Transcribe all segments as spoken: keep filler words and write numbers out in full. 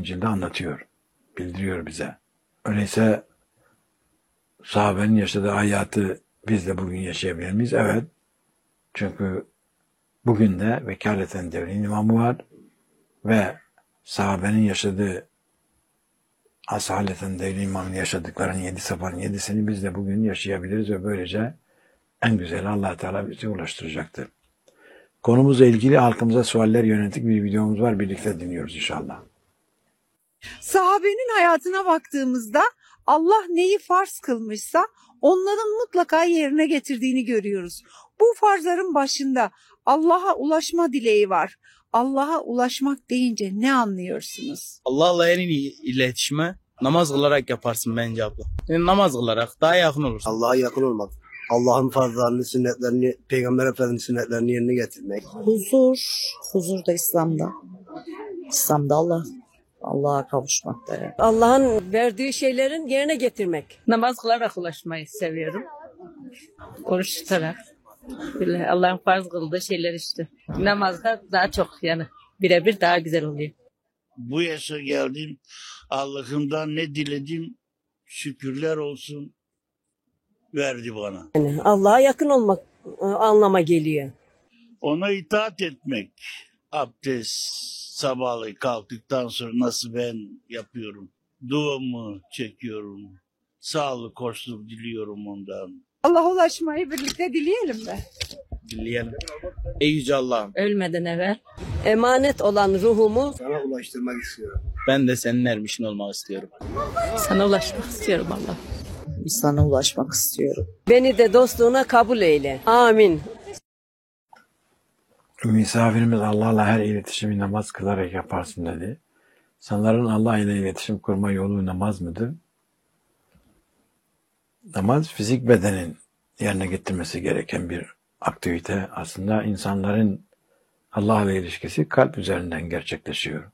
İncil'de anlatıyor, bildiriyor bize. Öyleyse sahabenin yaşadığı hayatı biz de bugün yaşayabilir miyiz? Evet. Çünkü bugün de vekaleten devrin imamı var ve sahabenin yaşadığı asaleten devrin imamının yaşadıklarının yedi safların yedisini biz de bugün yaşayabiliriz ve böylece en güzeli Allah Teala bizi ulaştıracaktır. Konumuzla ilgili halkımıza sualler yönelik bir videomuz var. Birlikte dinliyoruz inşallah. Sahabenin hayatına baktığımızda Allah neyi farz kılmışsa onların mutlaka yerine getirdiğini görüyoruz. Bu farzların başında Allah'a ulaşma dileği var. Allah'a ulaşmak deyince ne anlıyorsunuz? Allah'la en iyi iletişime namaz kılarak yaparsın bence abla. Yani namaz kılarak daha yakın olursun. Allah'a yakın olmak. Allah'ın farzlarını, sünnetlerini, Peygamber Efendimiz'in sünnetlerini yerine getirmek. Huzur, huzur da İslam'da. İslam'da Allah, Allah'a kavuşmakta. Yani. Allah'ın verdiği şeylerin yerine getirmek. Namaz kılarak ulaşmayı seviyorum. Oruç tutarak. Böyle Allah'ın farz kıldığı şeyler işte. Namazda daha çok yani birebir daha güzel oluyor. Bu yaşa geldim. Allah'ımdan ne diledim şükürler olsun verdi bana. Yani Allah'a yakın olmak e, anlama geliyor. Ona itaat etmek. Abdest sabahleyin kalktıktan sonra nasıl ben yapıyorum. Duamı çekiyorum. Sağlık, hoşluk diliyorum ondan. Allah'a ulaşmayı birlikte dileyelim de. Dileyelim. Ey Yüce Allah'ım, Ölmeden evvel Emanet olan ruhumu Sana ulaştırmak istiyorum. ben de senin ermişin olmak istiyorum. sana ulaşmak istiyorum Allah. Sana ulaşmak istiyorum. beni de dostluğuna kabul eyle. Amin. Misafirimiz Allah'la her iletişimi namaz kılarak yaparsın dedi. Sanların Allah ile iletişim kurma yolu namaz mıdır? Namaz fizik bedenin yerine getirmesi gereken bir aktivite. Aslında insanların Allah ile ilişkisi kalp üzerinden gerçekleşiyor.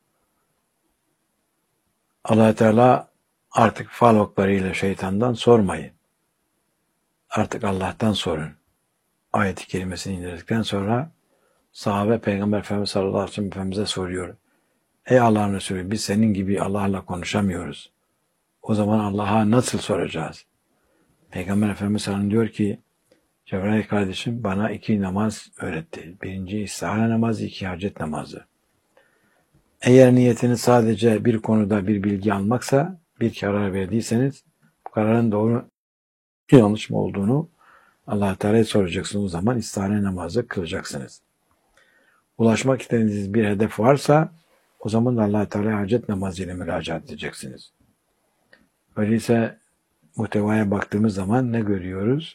Allah Teala artık fal oklarıyla şeytandan sormayın. Artık Allah'tan sorun. Ayet-i kerimesini indirdikten sonra sahabe Peygamber Efendimiz sallallahu aleyhi ve sellem Efendimiz'e soruyor. Ey Allah'ın Resulü, biz senin gibi Allah'la konuşamıyoruz. O zaman Allah'a nasıl soracağız? Peygamber Efendimiz sallallahu aleyhi ve sellem diyor ki, Cebrail kardeşim bana iki namaz öğretti. Birinci istihare namazı, iki hacet namazı. Eğer niyetiniz sadece bir konuda bir bilgi almaksa, bir karar verdiyseniz, bu kararın doğru yanlış mı olduğunu Allah Teala'ya soracaksınız. O zaman istihare namazı kılacaksınız. Ulaşmak istediğiniz bir hedef varsa, o zaman Allah Teala'ya hacet namazı ile müracaat edeceksiniz. Öyleyse muhtevaya baktığımız zaman ne görüyoruz?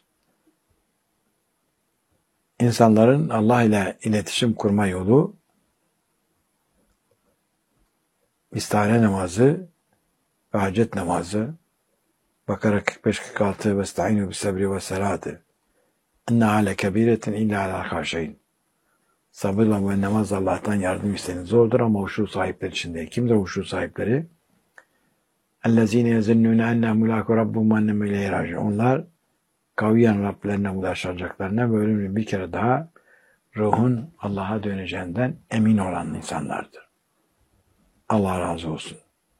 İnsanların Allah ile iletişim kurma yolu istihare namazı ve hacet namazı. Bakara kırk beş kırk altı ve esta'inu bis sabri ve salati. İnneha lekebiretin illa alel haşeyn. Sabırla ve namaz Allah'tan yardım isteyin. Zordur ama huşu sahipleri için değil. Kimdir huşu sahipleri? اَلَّذ۪ينَ يَزِنُّونَ اَنَّهُ مُلَاكُ رَبُّهُمْ وَاَنَّهُمْ اِلَيْهِ رَاجِعُونَ. Onlar kaviyen Rablerine ulaşacaklarına ve ölümlü bir kere daha ruhun Allah'a döneceğinden emin olan insanlardır. Allah razı olsun.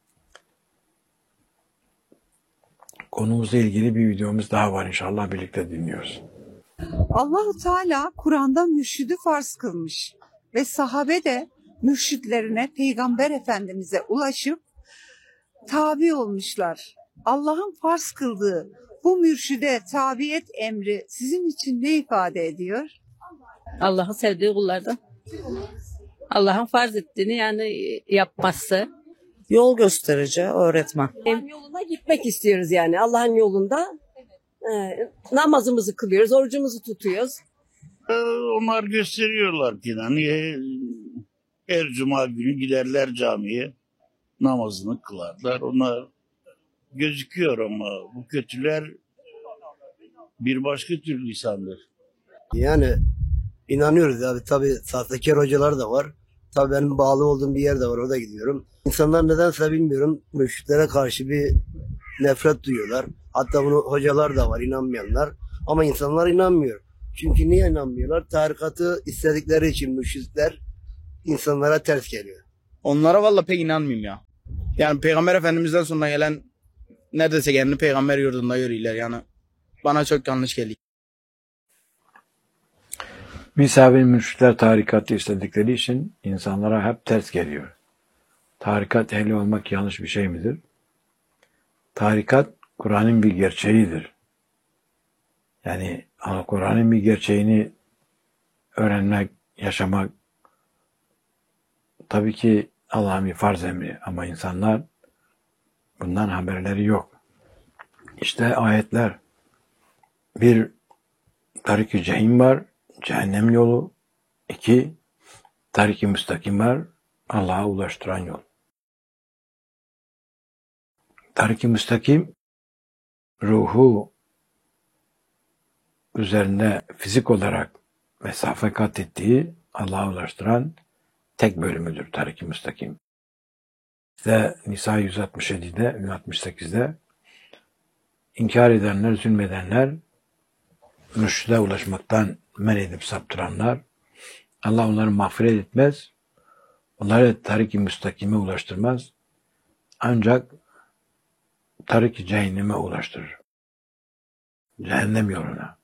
Konumuzla ilgili bir videomuz daha var, inşallah birlikte dinliyoruz. Allahu Teala Kur'an'da mürşidi farz kılmış ve sahabe de mürşitlerine Peygamber Efendimiz'e ulaşıp tabi olmuşlar. Allah'ın farz kıldığı bu mürşide tabiyet emri sizin için ne ifade ediyor? Allah'ın sevdiği kullardan. Allah'ın farz ettiğini yani yapması. Yol gösterici, öğretmen. Yoluna gitmek istiyoruz yani. Allah'ın yolunda e, namazımızı kılıyoruz, orucumuzu tutuyoruz. Ee, Onlar gösteriyorlar ki hani her cuma günü giderler camiye, namazını kılarlar. Onlar gözüküyor ama bu kötüler bir başka türlü insandır. Yani inanıyoruz abi. Tabii sahtekar hocalar da var. Tabii benim bağlı olduğum bir yer de var. Orada gidiyorum. İnsanlar nedense bilmiyorum. Müşriklere karşı bir nefret duyuyorlar. Hatta bunu hocalar da var, inanmayanlar. Ama insanlar inanmıyor. Çünkü niye inanmıyorlar? Tarikatı istedikleri için müşrikler insanlara ters geliyor. Onlara vallahi pek inanmıyorum ya. Yani Peygamber Efendimiz'den sonra gelen neredeyse kendi peygamber yurdunda yürüyorlar yani. Bana çok yanlış geliyor. Misafir mürşitler tarikatı istedikleri için insanlara hep ters geliyor. Tarikat ehli olmak yanlış bir şey midir? Tarikat Kur'an'ın bir gerçeğidir. Yani Kur'an'ın bir gerçeğini öğrenmek, yaşamak tabii ki Allah'ın bir farz emri ama insanlar bundan haberleri yok. İşte ayetler. Bir, tarik-i cehim var, cehennem yolu. İki, tarik-i müstakim var, Allah'a ulaştıran yol. Tarik-i müstakim, ruhu üzerinde fizik olarak mesafe kat ettiği Allah'a ulaştıran tek bölümüdür tarik-i müstakim. İşte Nisa yüz altmış yedi'de, yüz altmış sekiz'de inkar edenler, zulmedenler, mürşide ulaşmaktan men edip saptıranlar, Allah onları mağfiret etmez, onları tarik-i müstakime ulaştırmaz, ancak tarik-i cehenneme ulaştırır. Cehennem yoluna.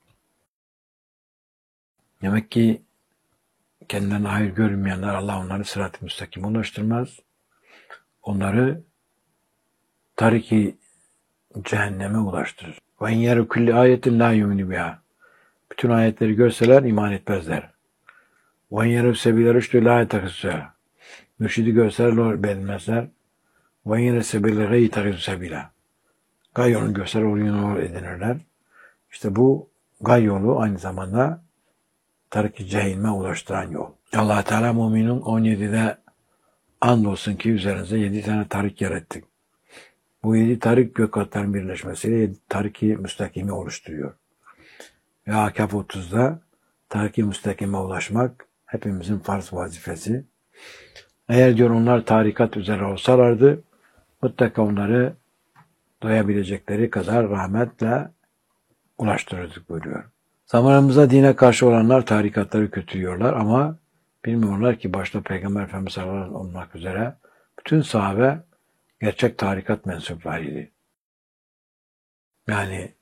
Demek ki kendilerine hayır görmeyenler Allah onları sırat-ı müstakime ulaştırmaz. Onları tarik-i cehenneme ulaştırır. Ve in yeru kulli ayetin la yu'minu biha. Bütün ayetleri görseler iman etmezler. Ve in yeru sebile rüştü la yetakissâ. Mürşidi görseler beğenmezler. Ve in yeru sebile gayyi takissâ sebila. Gay yolunu görseler onu edinirler. İşte bu gay yolu aynı zamanda tarik-i cehenneme ulaştıran yol. Allah Teala Müminun on yedi'de andolsun ki üzerinize yedi tane tarik yarattık. Bu yedi tarik gökatların birleşmesiyle yedi tarik-i müstakimi oluşturuyor. Ve Akaf otuz'da tarik-i müstakime ulaşmak hepimizin farz vazifesi. Eğer diyor onlar tarikat üzere olsalardı mutlaka onları doyabilecekleri kadar rahmetle ulaştırırdık buyuruyor. Zamanımızda dine karşı olanlar tarikatları kötülüyorlar ama bilmiyorlar ki başta Peygamber Efendimiz sallallahu aleyhi ve sellem olmak üzere bütün sahabe gerçek tarikat mensuplarıydı. Yani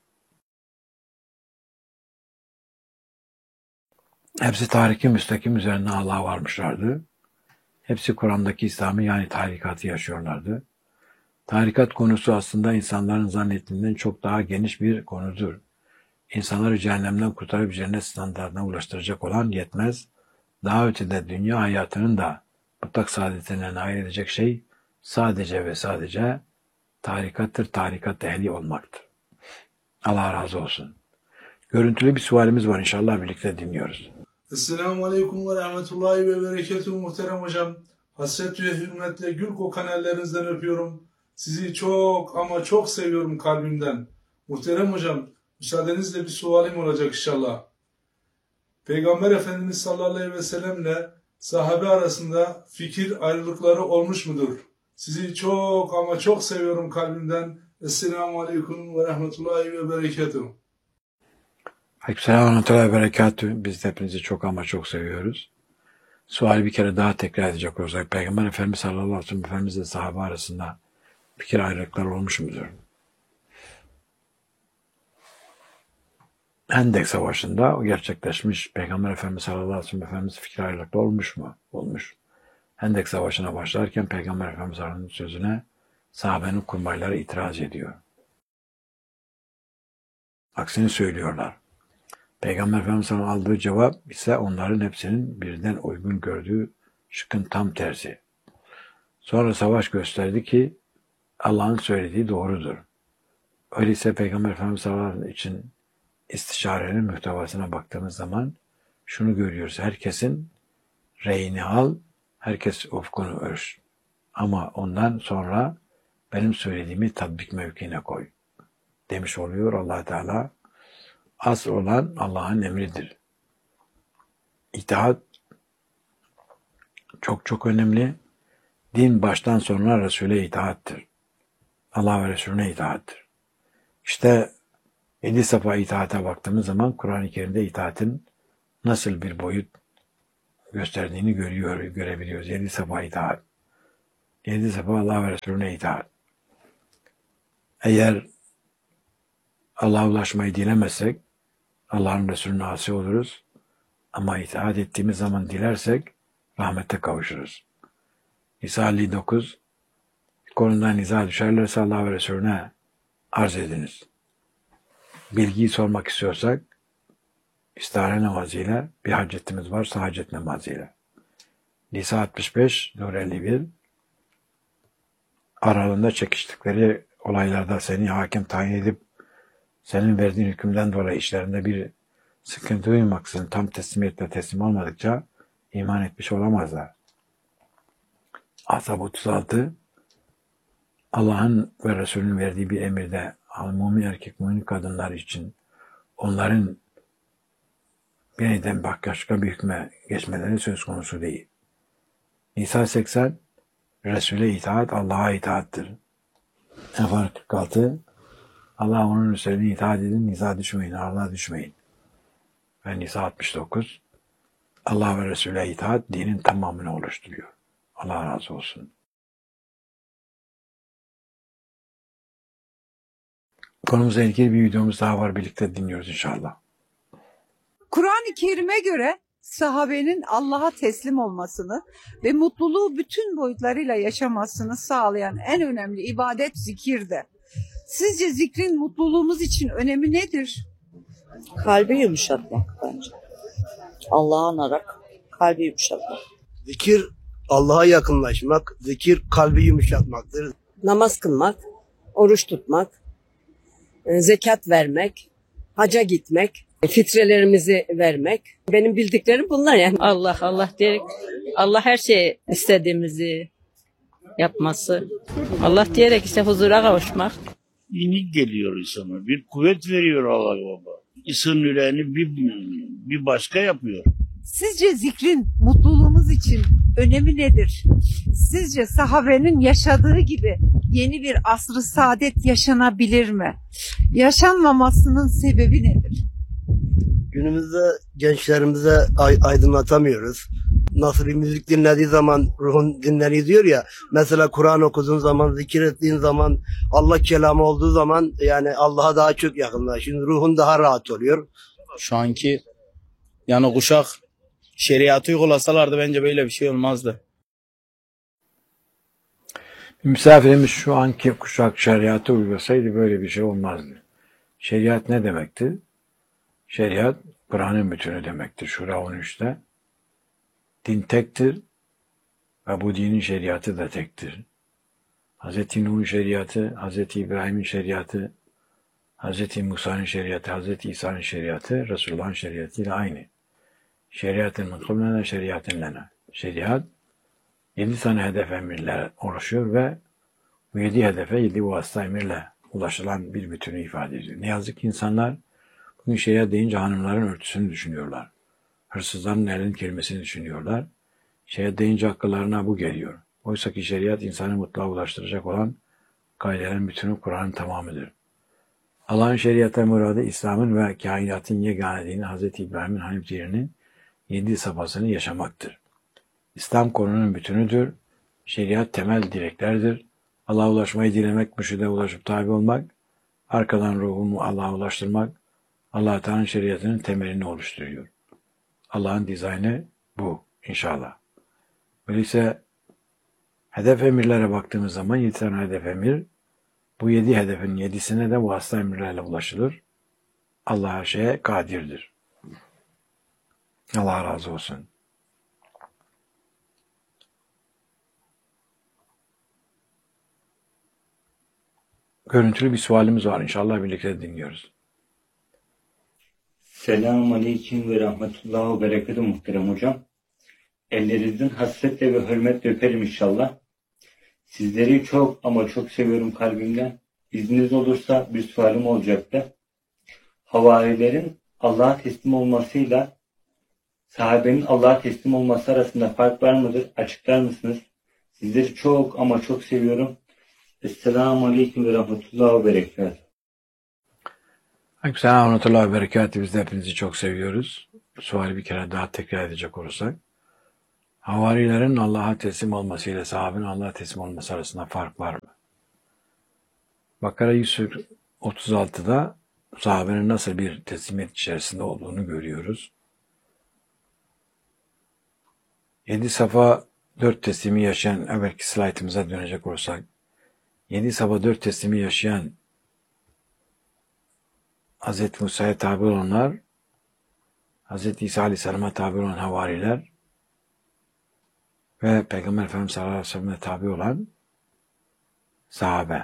hepsi tarik-i müstakim üzerine Allah'a varmışlardı. Hepsi Kur'an'daki İslam'ı yani tarikatı yaşıyorlardı. Tarikat konusu aslında insanların zannettiğinden çok daha geniş bir konudur. İnsanları cehennemden kurtarıp cennet standartına ulaştıracak olan yetmez. Daha ötede dünya hayatının da mutlak saadetine nail edecek şey sadece ve sadece tarikattır, tarikat ehli olmaktır. Allah razı olsun. Görüntülü bir sualimiz var inşallah birlikte dinliyoruz. Esselamu Aleyküm ve Rahmetullahi ve Berekatuhu muhterem hocam. Hasret ve hürmetle gül kokan ellerinizden öpüyorum. Sizi çok ama çok seviyorum kalbimden. Muhterem hocam, müsaadenizle bir sualim olacak inşallah. Peygamber Efendimiz sallallahu aleyhi ve sellemle sahabe arasında fikir ayrılıkları olmuş mudur? Sizi çok ama çok seviyorum kalbimden. Esselamu Aleyküm ve Rahmetullahi ve Berekatuhu. Aleykümselam ve Rahmetullahi ve Berekatuhu. Biz de hepinizi çok ama çok seviyoruz. Suali bir kere daha tekrar edecek olursak, Peygamber Efendimiz sallallahu aleyhi ve sellem Efendimizle sahabe arasında fikir ayrılıkları olmuş mudur? Hendek Savaşı'nda o gerçekleşmiş. Peygamber Efendimiz sallallahu aleyhi ve sellem Efendimiz fikir ayrılıkları olmuş mu? Olmuş. Hendek Savaşı'na başlarken Peygamber Efendimiz sallallahu aleyhi ve sellem sözüne sahabenin kurmayları itiraz ediyor. Aksini söylüyorlar. Peygamber Efendimiz sallallahu aleyhi ve sellem aldığı cevap ise onların hepsinin birden uygun gördüğü şıkkın tam tersi. Sonra savaş gösterdi ki Allah'ın söylediği doğrudur. Öyleyse Peygamber Efendimiz sallallahu aleyhi ve sellem için istişarenin muhtevasına baktığımız zaman şunu görüyoruz. Herkesin reyini al, herkes ufkunu ölç. Ama ondan sonra benim söylediğimi tatbik mevkiine koy demiş oluyor Allah Teala. Asıl olan Allah'ın emridir. İtaat çok çok önemli. Din baştan sona Resul'e itaattır. Allah ve Resulüne itaattır. İşte yedi safa itaate baktığımız zaman Kur'an-ı Kerim'de itaatin nasıl bir boyut gösterdiğini görüyor, görebiliyoruz. Yedi safa itaat. Yedi sefer Allah ve Resulüne itaat. Eğer Allah'a ulaşmayı dilemezsek Allah'ın Resulüne asi oluruz. Ama itaat ettiğimiz zaman dilersek rahmete kavuşuruz. Nisa elli dokuz konudan niza düşerlerse Allah ve Resulüne arz ediniz. Bilgiyi sormak istiyorsak istihare namazıyla, bir hacetimiz varsa hacet namazıyla. Nisa altmış beş, Nur elli bir aralarında çekiştikleri olaylarda seni hakim tayin edip senin verdiğin hükümden dolayı işlerinde bir sıkıntı duymaksızın tam teslimiyetle teslim olmadıkça iman etmiş olamazlar. Ahzab otuz altı Allah'ın ve Resulünün verdiği bir emirde mümin erkek, mümin kadınlar için onların birden başka bir hükme geçmeleri söz konusu değil. Nisa seksen Resul'e itaat Allah'a itaattır. Enfal kırk altı Allah onun Resulüne itaat edin, niza düşmeyin, Allah'a düşmeyin. Ve Nisa altmış dokuz Allah ve Resul'e itaat dinin tamamını oluşturuyor. Allah razı olsun. Konumuzla ilgili bir videomuz daha var. Birlikte dinliyoruz inşallah. Kur'an-ı Kerim'e göre sahabenin Allah'a teslim olmasını ve mutluluğu bütün boyutlarıyla yaşamasını sağlayan en önemli ibadet zikirdi. Sizce zikrin mutluluğumuz için önemi nedir? Kalbi yumuşatmak bence. Allah'a anarak kalbi yumuşatmak. Zikir Allah'a yakınlaşmak, zikir kalbi yumuşatmaktır. Namaz kılmak, oruç tutmak, e, zekat vermek, haca gitmek, fitrelerimizi vermek. Benim bildiklerim bunlar yani. Allah Allah diyerek Allah her şeyi istediğimizi yapması. Allah diyerek işte huzura kavuşmak. İyilik geliyor insana. Bir kuvvet veriyor Allah baba. İnsanın yüreğini bir, bir başka yapıyor. Sizce zikrin mutluluğumuz için önemi nedir? Sizce sahabenin yaşadığı gibi yeni bir asr-ı saadet yaşanabilir mi? Yaşanmamasının sebebi nedir? Günümüzde gençlerimize ay- aydınlatamıyoruz. Nasıl bir müzik dinlediği zaman ruhun dinleniyor diyor ya. Mesela Kur'an okuduğun zaman, zikir ettiğin zaman, Allah kelamı olduğu zaman yani Allah'a daha çok yakınlaşıyor. Ruhun daha rahat oluyor. Şu anki yani kuşak şeriatı uygulasalardı bence böyle bir şey olmazdı. Misafirimiz şu anki kuşak şeriatı uygulasaydı böyle bir şey olmazdı. Şeriat ne demekti? Şeriat Kur'an'ın bütünü demektir. Şura on üçte. Din tektir ve bu dinin şeriatı da tektir. Hz. Nuh'un şeriatı, Hz. İbrahim'in şeriatı, Hz. Musa'nın şeriatı, Hz. İsa'nın şeriatı, Resulullah'ın şeriatıyla aynı. Şeriatın mutluğuna, şeriatın lena. Şeriat, yedi tane hedef emirler oluşuyor ve bu yedi hedefe yedi vasıta emirle ulaşılan bir bütünü ifade ediyor. Ne yazık ki insanlar bugün şeriat deyince hanımların örtüsünü düşünüyorlar. Hırsızların elin kelimesini düşünüyorlar. Şeriat deyince akıllarına bu geliyor. Oysa ki şeriat insanı mutluluğa ulaştıracak olan gayrelerin bütünü Kur'an'ın tamamıdır. Allah'ın şeriata muradı İslam'ın ve kainatın yegane dini Hz. İbrahim'in Hanif dininin yedi safhasını yaşamaktır. İslam konunun bütünüdür. Şeriat temel dileklerdir. Allah'a ulaşmayı dilemek, mürşide ulaşıp tabi olmak, arkadan ruhumu Allah'a ulaştırmak, Allah-u Teala'nın şeriatının temelini oluşturuyor. Allah'ın dizaynı bu inşallah. Öyleyse hedef emirlere baktığımız zaman yedi tane hedef emir, bu yedi hedefin yedisine de vasıta emirlerle ulaşılır. Allah her şeye kadirdir. Allah razı olsun. Görüntülü bir sualimiz var. İnşallah birlikte dinliyoruz. Selamun Aleyküm ve Rahmetullah ve Berekatuhu muhterem hocam. Ellerinizin hasretle ve hürmetle öperim inşallah. Sizleri çok ama çok seviyorum kalbimden. İzniniz olursa bir sualim olacaktı. Havarilerin Allah'a teslim olmasıyla sahabenin Allah'a teslim olması arasında fark var mıdır? Açıklar mısınız? Sizleri çok ama çok seviyorum. Esselamu Aleyküm ve Rahmetullah ve Berekatuhu. Aleykümselam ve rahmetullahi ve berekatuhu. Biz de hepinizi çok seviyoruz. Suali bir kere daha tekrar edecek olursak. Havarilerin Allah'a teslim olması ile sahabenin Allah'a teslim olması arasında fark var mı? Bakara yüz otuz altıda sahabenin nasıl bir teslimiyet içerisinde olduğunu görüyoruz. Yedi safa dört teslimi yaşayan, evvelki slaytımıza dönecek olursak, yedi safa dört teslimi yaşayan Hazreti Musa'ya tabi olanlar, Hazreti İsa Aleyhisselam'a tabi olan havariler ve Peygamber Efendimiz sallallahu aleyhi ve sellem'e tabi olan sahabe.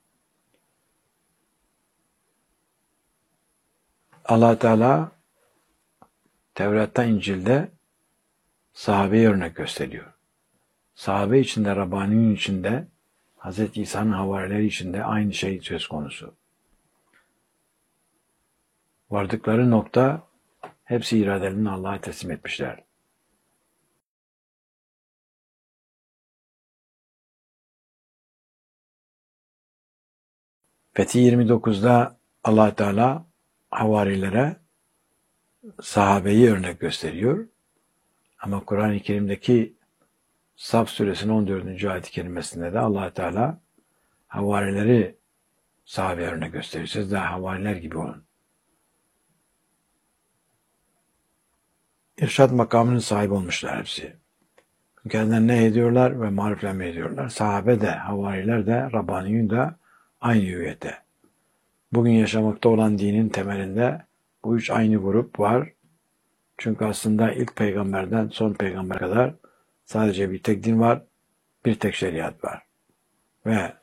Allah Teala Tevrat'ta, İncil'de sahabeye örnek gösteriyor. Sahabe içinde, Rabbani'nin içinde, Hazreti İsa'nın havarileri içinde aynı şey söz konusu. Vardıkları nokta hepsi iradelerini Allah'a teslim etmişler. Fethi yirmi dokuzda Allah Teala havarilere sahabeyi örnek gösteriyor. Ama Kur'an-ı Kerim'deki Saf suresinin on dördüncü ayet-i kerimesinde de Allah Teala havarileri sahabeye örnek gösteriyor. Siz de havariler gibi olun. İrşad makamının sahibi olmuşlar hepsi. Kendilerine ne ediyorlar ve mariflenme ediyorlar. Sahabe de, havariler de, Rabbani'nin de aynı hüviyete. Bugün yaşamakta olan dinin temelinde bu üç aynı grup var. Çünkü aslında ilk peygamberden son peygamber kadar sadece bir tek din var, bir tek şeriat var. Ve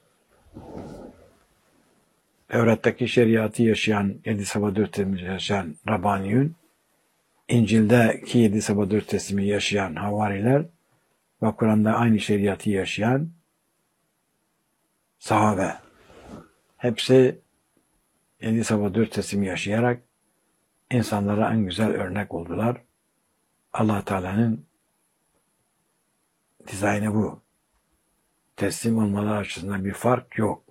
Tevrat'taki şeriatı yaşayan, yedi sabah dört teslimi yaşayan Rabbani'nin, İncil'deki yedi sabah dört teslimi yaşayan havariler ve Kur'an'da aynı şeriatı yaşayan sahabe. Hepsi yedi sabah dört teslimi yaşayarak insanlara en güzel örnek oldular. Allah Teala'nın dizaynı bu. Teslim olmaları açısından bir fark yok.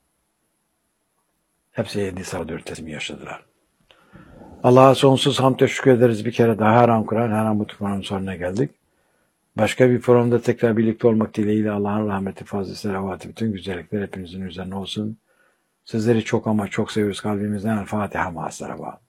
Hepsi yedi sabah dört teslimi yaşadılar. Allah'a sonsuz hamd ve şükür ederiz. Bir kere daha her an Kur'an, her an bu programın sonuna geldik. Başka bir programda tekrar birlikte olmak dileğiyle Allah'ın rahmeti, fazlası, selavatı, bütün güzellikler hepinizin üzerine olsun. Sizleri çok ama çok seviyoruz kalbimizden. El Fatiha. Ma'as-salavat.